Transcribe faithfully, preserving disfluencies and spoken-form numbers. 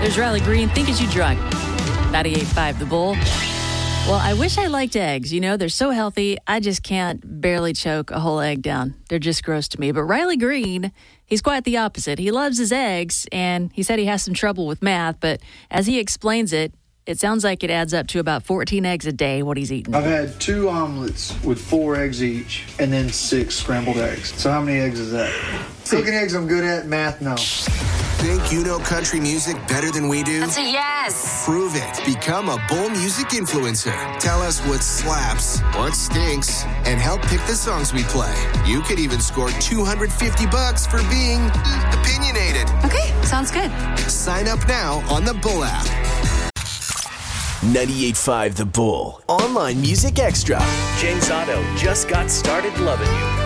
There's Riley Green, Think As You Drunk. ninety-eight point five The Bull. Well, I wish I liked eggs. You know, they're so healthy. I just can't barely choke a whole egg down. They're just gross to me. But Riley Green, he's quite the opposite. He loves his eggs, and he said he has some trouble with math. But as he explains it, it sounds like it adds up to about fourteen eggs a day, what he's eating. I've had two omelets with four eggs each, and then six scrambled eggs. So how many eggs is that? Cooking eggs I'm good at, math no. Think you know country music better than we do? That's a yes. Prove it. Become a Bull Music influencer. Tell us what slaps, what stinks, and help pick the songs we play. You could even score two hundred fifty bucks for being opinionated. Okay, sounds good. Sign up now on the Bull app. ninety-eight point five The Bull. Online Music Extra. James Otto just got started loving you.